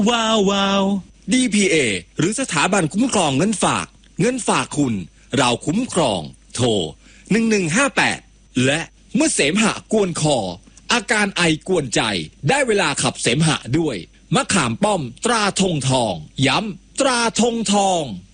ว้าวว้าว DPA หรือสถาบันคุ้มครองเงินฝากคุณเราคุ้มครองโทร1158และเมื่อเสมหะกวนคออาการไอกวนใจได้เวลาขับเสมหะด้วยมะขามป้อมตราธงทองย้ำตราธงทอง